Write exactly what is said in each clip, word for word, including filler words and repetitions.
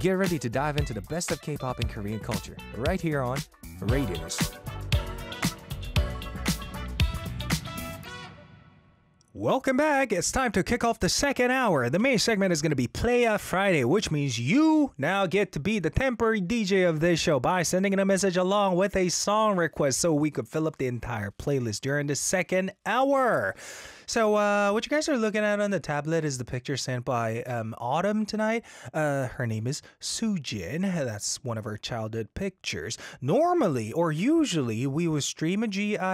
Get ready to dive into the best of K-pop and Korean culture right here on Radius. Welcome back. It's time to kick off the second hour. The main segment is going to be Playa Friday, which means you now get to be the temporary D J of this show by sending in a message along with a song request so we could fill up the entire playlist during the second hour. So uh, what you guys are looking at on the tablet is the picture sent by um, Autumn tonight. Uh, her name is Soojin. That's one of her childhood pictures. Normally, or usually, we would stream a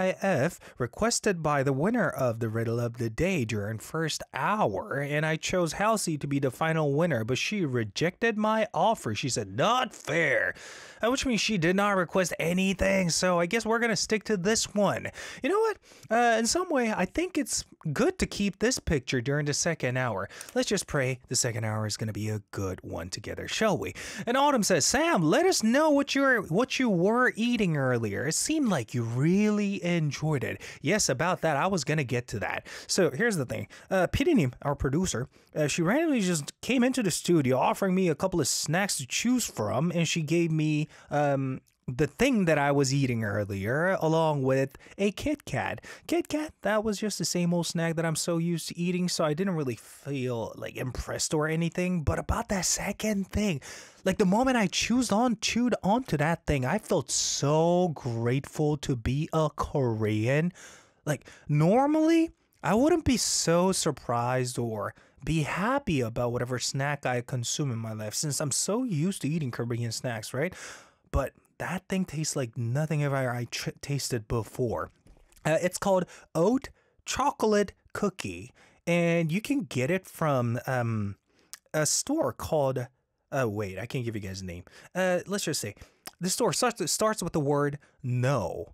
GIF requested by the winner of the Riddle of the Day during first hour. And I chose Halsey to be the final winner, but she rejected my offer. She said, not fair. Uh, which means she did not request anything. So I guess we're going to stick to this one. You know what? Uh, in some way, I think it's good to keep this picture during the second hour. Let's just pray the second hour is going to be a good one together, shall we? And Autumn says, Sam, let us know what you're what you were eating earlier. It seemed like you really enjoyed it. Yes, about that, I was going to get to that. So here's the thing. Uh, Pidinim, our producer, uh, she randomly just came into the studio offering me a couple of snacks to choose from, and she gave me um the thing that I was eating earlier, along with a Kit Kat. Kit Kat, that was just the same old snack that I'm so used to eating, so I didn't really feel like impressed or anything. But about that second thing, like the moment I chewed on, chewed onto that thing, I felt so grateful to be a Korean. Like normally, I wouldn't be so surprised or be happy about whatever snack I consume in my life, since I'm so used to eating Korean snacks, right? But that thing tastes like nothing ever I tr- tasted before. Uh, it's called Oat Chocolate Cookie, and you can get it from um, a store called. Uh, wait, I can't give you guys a name. Uh, let's just say the store starts starts with the word no,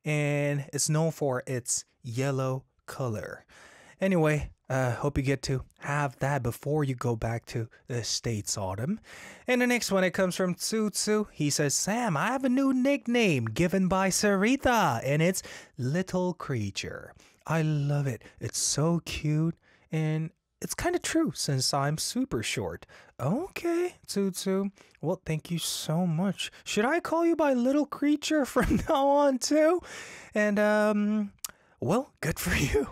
and it's known for its yellow color. Anyway, uh, hope you get to have that before you go back to the States, Autumn. And the next one, it comes from Tsutsu. He says, Sam, I have a new nickname given by Sarita, and it's Little Creature. I love it. It's so cute, and it's kind of true since I'm super short. Okay, Tsutsu. Well, thank you so much. Should I call you by Little Creature from now on, too? And, um, well, good for you.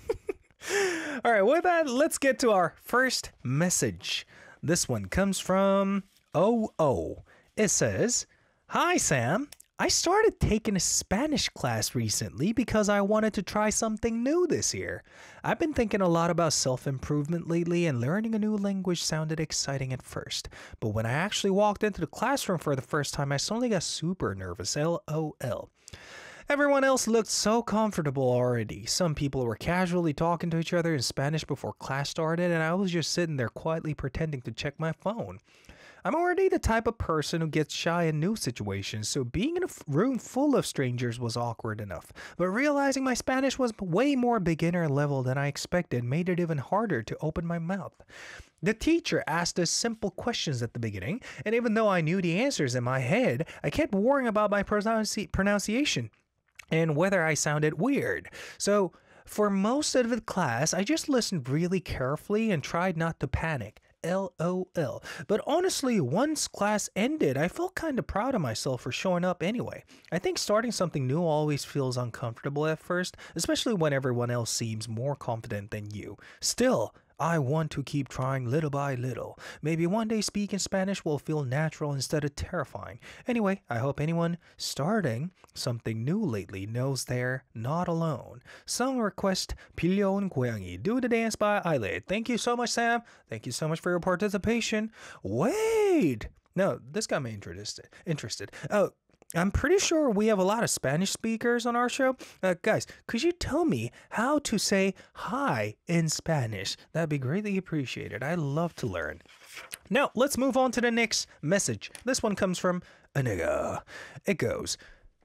All right, with that, let's get to our first message. This one comes from O O. It says, Hi, Sam. I started taking a Spanish class recently because I wanted to try something new this year. I've been thinking a lot about self-improvement lately, and learning a new language sounded exciting at first. But when I actually walked into the classroom for the first time, I suddenly got super nervous. L O L. Everyone else looked so comfortable already. Some people were casually talking to each other in Spanish before class started, and I was just sitting there quietly pretending to check my phone. I'm already the type of person who gets shy in new situations, so being in a f- room full of strangers was awkward enough. But realizing my Spanish was way more beginner level than I expected made it even harder to open my mouth. The teacher asked us simple questions at the beginning, and even though I knew the answers in my head, I kept worrying about my pronunci- pronunciation. And whether I sounded weird. So, for most of the class, I just listened really carefully and tried not to panic. L O L. But honestly, once class ended, I felt kind of proud of myself for showing up anyway. I think starting something new always feels uncomfortable at first, especially when everyone else seems more confident than you. Still, I want to keep trying little by little. Maybe one day speaking Spanish will feel natural instead of terrifying. Anyway, I hope anyone starting something new lately knows they're not alone. Song request, Pilyon Goyangi. Do the dance by Eyelid. Thank you so much, Sam. Thank you so much for your participation. Wait! No, this got me interested. Interested. Oh, I'm pretty sure we have a lot of Spanish speakers on our show. Uh, guys, could you tell me how to say hi in Spanish? That'd be greatly appreciated. I love to learn. Now, let's move on to the next message. This one comes from a nigga. It goes,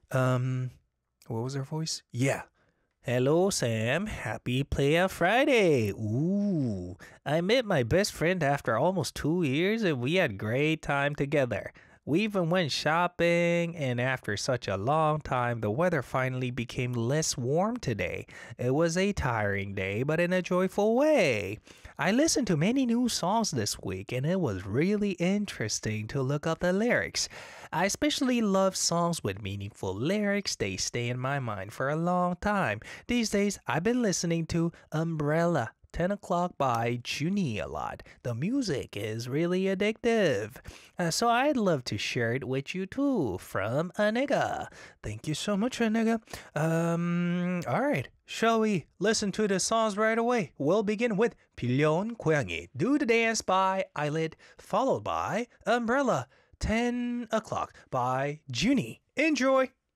um, what was her voice? Yeah. Hello, Sam. Happy Playa Friday. Ooh, I met my best friend after almost two years and we had great time together. We even went shopping, and after such a long time, the weather finally became less warm today. It was a tiring day, but in a joyful way. I listened to many new songs this week, and it was really interesting to look up the lyrics. I especially love songs with meaningful lyrics. They stay in my mind for a long time. These days, I've been listening to Umbrella ten o'clock by Junie a lot. The music is really addictive. Uh, so I'd love to share it with you too from a nigga. Thank you so much, a nigga. Um, alright. Shall we listen to the songs right away? We'll begin with 빌려온 고양이, Do the Dance by Eyelid, followed by Umbrella, ten o'clock by Junie. Enjoy!